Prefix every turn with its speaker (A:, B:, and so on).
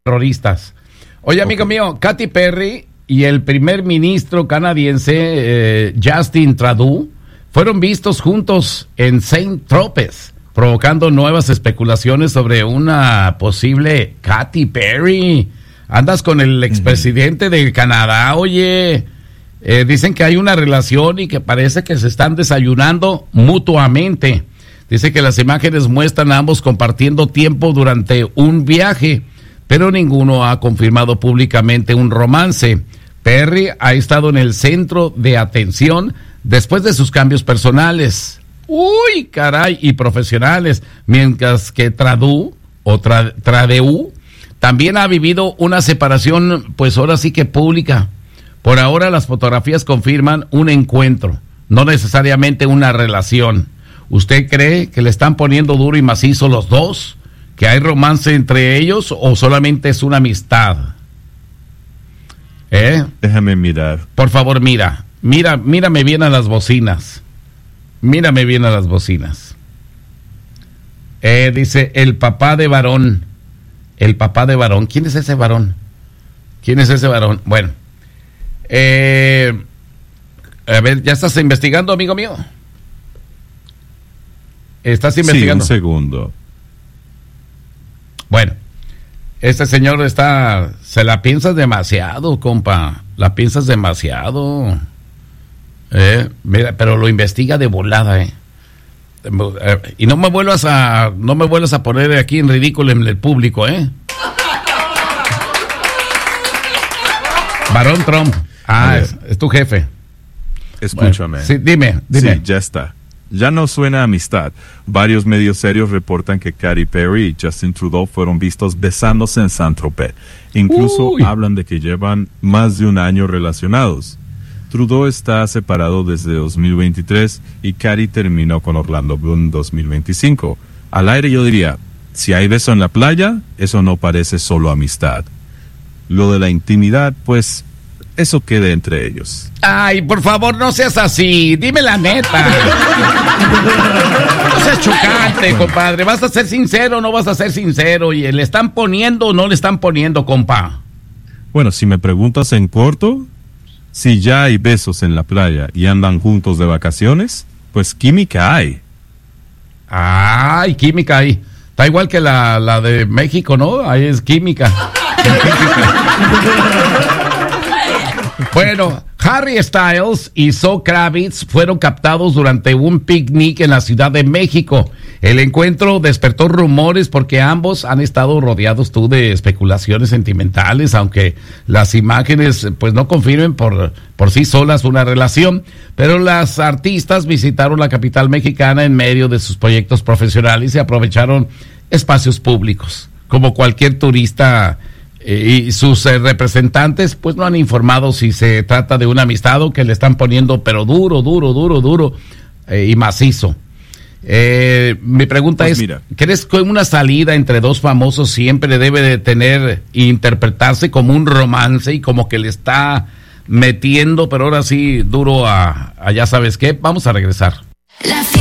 A: terroristas. Oye, amigo mío, Katy Perry y el primer ministro canadiense Justin Trudeau fueron vistos juntos en Saint-Tropez, provocando nuevas especulaciones sobre una posible Katy Perry. Andas con el expresidente de Canadá, oye. Dicen que hay una relación y que parece que se están desayunando mutuamente. Dice que las imágenes muestran a ambos compartiendo tiempo durante un viaje, pero ninguno ha confirmado públicamente un romance. Perry ha estado en el centro de atención después de sus cambios personales. ¡Uy, caray! Y profesionales. Mientras que Trudeau también ha vivido una separación, pues ahora sí que pública. Por ahora las fotografías confirman un encuentro, no necesariamente una relación. ¿Usted cree que le están poniendo duro y macizo los dos? ¿Que hay romance entre ellos o solamente es una amistad?
B: Déjame mirar.
A: Por favor, mírame bien a las bocinas. Mírame bien a las bocinas. Dice, el papá de varón. El papá de varón. ¿Quién es ese varón? Bueno. A ver, ¿ya estás investigando, amigo mío? ¿Estás investigando?
B: Sí, un segundo.
A: Bueno, este señor se la piensas demasiado, compa. La piensas demasiado. Mira, pero lo investiga de volada, y no me vuelvas a poner aquí en ridículo en el público, Barón Trump. Es tu jefe.
B: Escúchame.
A: Bueno, sí, dime.
B: Sí, ya está. Ya no suena a amistad. Varios medios serios reportan que Katy Perry y Justin Trudeau fueron vistos besándose en Saint-Tropez. Incluso hablan de que llevan más de un año relacionados. Trudeau está separado desde 2023 y Katy terminó con Orlando Bloom en 2025. Al aire yo diría, si hay beso en la playa, eso no parece solo amistad. Lo de la intimidad, pues, eso quede entre ellos.
A: Ay, por favor, no seas así. Dime la neta. No seas chocante, compadre. ¿Vas a ser sincero o no vas a ser sincero? ¿Y le están poniendo o no le están poniendo, compa?
B: Bueno, si me preguntas en corto, si ya hay besos en la playa y andan juntos de vacaciones, pues química hay.
A: Ay, química hay. Está igual que la de México, ¿no? Ahí es química. Bueno, Harry Styles y Zoe Kravitz fueron captados durante un picnic en la Ciudad de México. El encuentro despertó rumores porque ambos han estado rodeados de especulaciones sentimentales, aunque las imágenes pues no confirmen por sí solas una relación. Pero las artistas visitaron la capital mexicana en medio de sus proyectos profesionales y aprovecharon espacios públicos. Como cualquier turista, y sus representantes pues no han informado si se trata de una amistad o que le están poniendo pero duro y macizo. Mi pregunta
B: pues
A: es,
B: mira,
A: ¿crees que una salida entre dos famosos siempre debe de tener e interpretarse como un romance y como que le está metiendo pero ahora sí duro a ya sabes qué? Vamos a regresar.